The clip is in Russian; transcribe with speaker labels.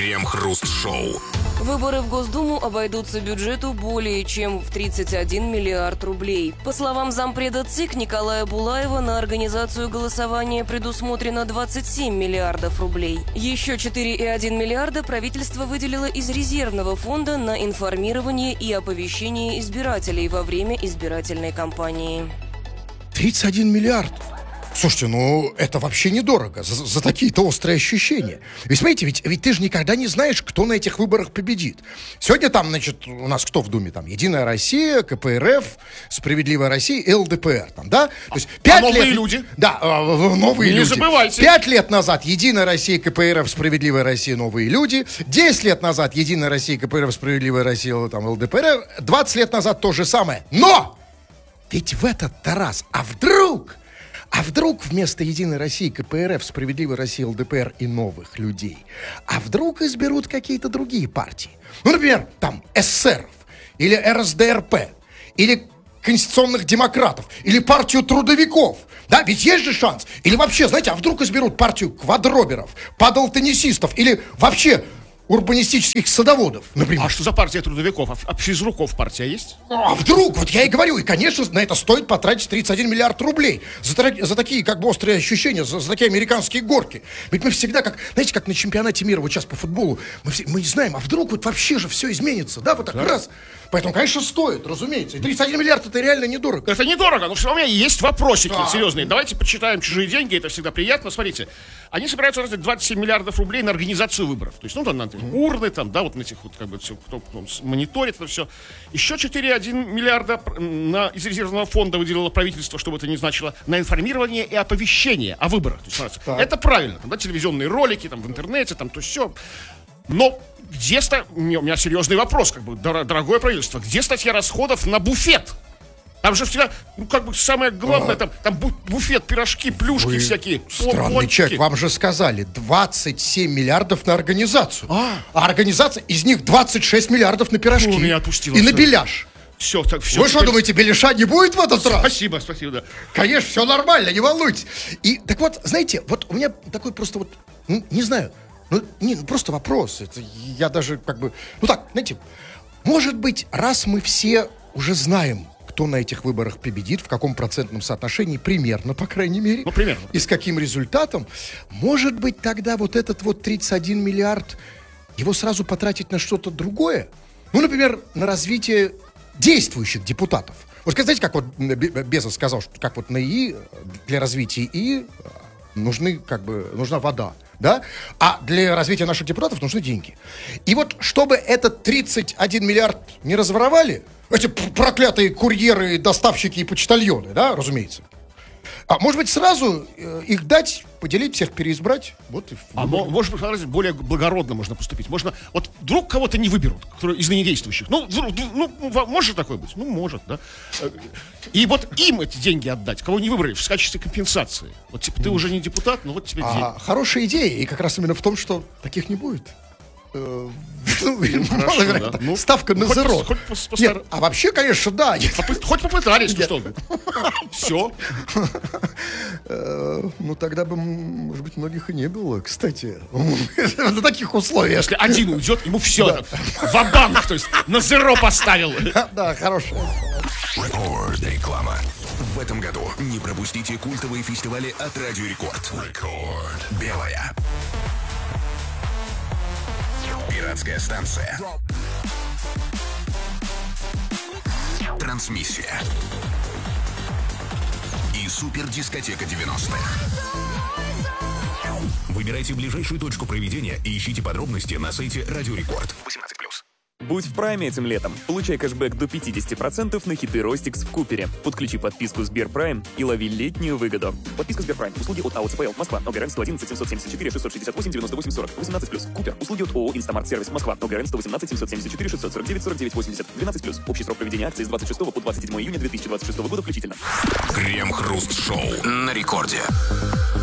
Speaker 1: Крем-хруст-шоу.
Speaker 2: Выборы в Госдуму обойдутся бюджету более чем в 31 миллиард рублей. По словам зампреда ЦИК Николая Булаева, на организацию голосования предусмотрено 27 миллиардов рублей. Еще 4,1 миллиарда правительство выделило из резервного фонда на информирование и оповещение избирателей во время избирательной кампании.
Speaker 3: 31 миллиард. Слушайте, ну это вообще недорого за такие-то острые ощущения. Ведь смотрите, ведь ты же никогда не знаешь, кто на этих выборах победит. Сегодня там, значит, у нас кто в Думе? Там Единая Россия, КПРФ, Справедливая Россия и ЛДПР. Там, да? То есть 5
Speaker 4: новые
Speaker 3: лет...
Speaker 4: люди.
Speaker 3: Да, новые люди.
Speaker 4: Не забывайте.
Speaker 3: 5 лет назад Единая Россия, КПРФ, Справедливая Россия, новые люди. 10 лет назад Единая Россия, КПРФ, Справедливая Россия, там, ЛДПР. 20 лет назад то же самое. Но! Ведь в этот-то раз, а вдруг вместо Единой России, КПРФ, Справедливой России, ЛДПР и новых людей, а вдруг изберут какие-то другие партии? Ну, например, там, эсеров, или РСДРП, или конституционных демократов, или партию трудовиков. Да, ведь есть же шанс. Или вообще, знаете, а вдруг изберут партию квадроберов, падалтеннисистов, или вообще урбанистических садоводов, например.
Speaker 4: А что за партия трудовиков? А физруков партия есть?
Speaker 3: А вдруг? Вот я и говорю. И, конечно, на это стоит потратить 31 миллиард рублей. За такие, как бы, острые ощущения, за такие американские горки. Ведь мы всегда, как, знаете, как на чемпионате мира, вот сейчас по футболу, мы не знаем, а вдруг вот вообще же все изменится, да, вот так раз. Поэтому, конечно, стоит, разумеется. И 31 миллиард это реально недорого.
Speaker 4: Это недорого, но все равно у меня есть вопросики
Speaker 3: Да.
Speaker 4: серьезные. Давайте почитаем «Чужие деньги», это всегда приятно. Смотрите, они собираются тратить 27 миллиардов рублей на организацию выборов. То есть, ну, там, на урны, там, да, вот на этих вот, как бы, все, кто мониторит это все. Еще 4,1 миллиарда из резервного фонда выделило правительство, что бы это ни значило, на информирование и оповещение о выборах. То есть, это правильно. Там, да, телевизионные ролики, там, в интернете, там, то все. Но где у меня серьезный вопрос, как бы, дорогое правительство, где статья расходов на буфет? Там же всегда, ну, как бы, самое главное, там буфет, пирожки, плюшки всякие.
Speaker 3: Странный
Speaker 4: пончики.
Speaker 3: человек, вам же сказали, 27 миллиардов на организацию. А организация, из них 26 миллиардов на пирожки.
Speaker 4: Меня отпустило
Speaker 3: и на
Speaker 4: всё.
Speaker 3: беляш.
Speaker 4: Все, так, все.
Speaker 3: Вы что думаете, беляша не будет в этот раз?
Speaker 4: Спасибо, да.
Speaker 3: Конечно, все нормально, не волнуйтесь. И так вот, знаете, вот у меня такой просто вот, ну, не знаю, просто вопрос. Это я даже как бы, ну так, знаете, может быть, раз мы все уже знаем, кто на этих выборах победит, в каком процентном соотношении, примерно, по крайней мере,
Speaker 4: ну, примерно,
Speaker 3: и с каким результатом, может быть, тогда вот этот вот 31 миллиард, его сразу потратить на что-то другое? Ну, например, на развитие действующих депутатов. Вот, знаете, как вот Безос сказал, что как вот на ИИ, для развития ИИ нужна вода, да? А для развития наших депутатов нужны деньги. И вот, чтобы этот 31 миллиард не разворовали, эти проклятые курьеры, доставщики и почтальоны, да, разумеется, а может быть, сразу их дать, поделить, всех переизбрать? Вот и
Speaker 4: может быть, более благородно можно поступить. Можно, вот вдруг кого-то не выберут, который из ныне действующих. Ну, может такое быть? Ну, может, да. И вот им эти деньги отдать, кого не выбрали, в качестве компенсации. Вот, типа, ты уже не депутат, но вот тебе деньги.
Speaker 3: Хорошая идея, и как раз именно в том, что таких не будет.
Speaker 4: Хорошо, да.
Speaker 3: Ставка на зеро. Нет, а вообще, конечно, да.
Speaker 4: Хоть попытались, ну что. Все.
Speaker 3: Ну, тогда бы, может быть, многих и не было, кстати. На таких условиях.
Speaker 4: Если один уйдет, ему все. Ва-банк, то есть на зеро поставил.
Speaker 3: Да, хорошая.
Speaker 1: Реклама. В этом году не пропустите культовые фестивали от Радио Рекорд. Белая. Пиратская станция. Трансмиссия. И супердискотека 90-х. Выбирайте ближайшую точку проведения и ищите подробности на сайте Радио Рекорд. 18+.
Speaker 5: Будь в прайме этим летом. Получай кэшбэк до 50% на хиты Ростикс в Купере. Подключи подписку Сберпрайм и лови летнюю выгоду. Подписка Сберпрайм. Услуги от АО ЦПЛ. Москва. ОГРН 111 774 668 98 40. 18+. Купер. Услуги от ООО Инстамарт Сервис. Москва. ОГРН 118 774 649 49 80. 12+. Общий срок проведения акции с 26 по 27 июня 2026 года включительно.
Speaker 1: Крем-хруст-шоу на рекорде.